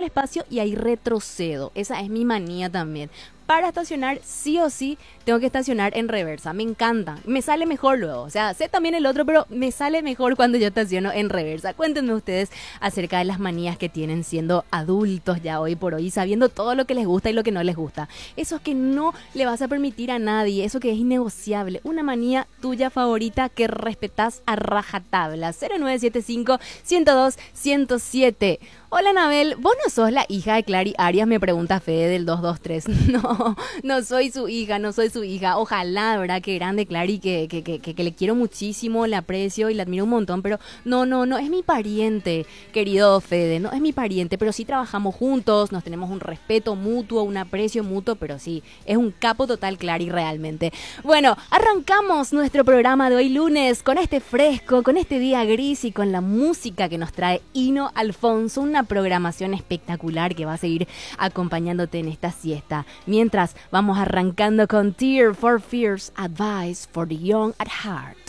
espacio y ahí retrocedo. Esa es mi manía también. Para estacionar, sí o sí, tengo que estacionar en reversa. Me encanta. Me sale mejor luego. O sea, sé también el otro, pero me sale mejor cuando yo estaciono en reversa. Cuéntenme ustedes acerca de las manías que tienen siendo adultos ya hoy por hoy, sabiendo todo lo que les gusta y lo que no les gusta. Eso que no le vas a permitir a nadie, eso que es innegociable. Una manía tuya favorita que respetás a rajatabla. 0975-102-107. Hola, Anabel, ¿vos no sos la hija de Clary Arias? Me pregunta Fede del 223. No, no soy su hija, no soy su hija. Ojalá, ¿verdad? Que grande Clary, que le quiero muchísimo, le aprecio y le admiro un montón, pero no, es mi pariente, querido Fede, no es mi pariente, pero sí trabajamos juntos, nos tenemos un respeto mutuo, un aprecio mutuo, pero sí, es un capo total Clary realmente. Bueno, arrancamos nuestro programa de hoy lunes con este fresco, con este día gris y con la música que nos trae Hino Alfonso, una programación espectacular que va a seguir acompañándote en esta siesta. Mientras vamos arrancando con Tear for Fears, Advice for the Young at Heart.